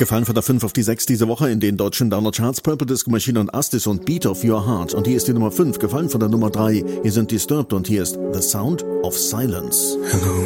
Gefallen von der 5 auf die 6 diese Woche in den deutschen Download-Charts. Purple Disco Machine und Astis und Beat of Your Heart. Und hier ist die Nummer 5, gefallen von der Nummer 3. Hier sind Disturbed und hier ist The Sound of Silence. Hello.